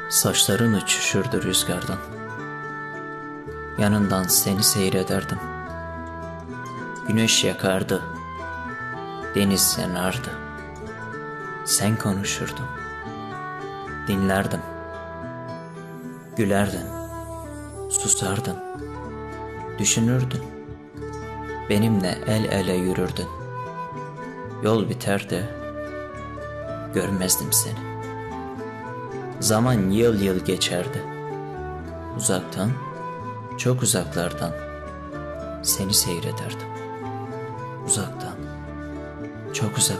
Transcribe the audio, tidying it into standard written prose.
Saçların uçuşurdu rüzgardan. Yanından seni seyrederdim. Güneş yakardı, deniz yanardı. Sen konuşurdun, dinlerdim. Gülerdin, susardın, düşünürdün. Benimle el ele yürürdün. Yol biterdi, görmezdim seni. Zaman yıl yıl geçerdi. Uzaktan, çok uzaklardan seni seyrederdim. Uzaktan, çok uzak.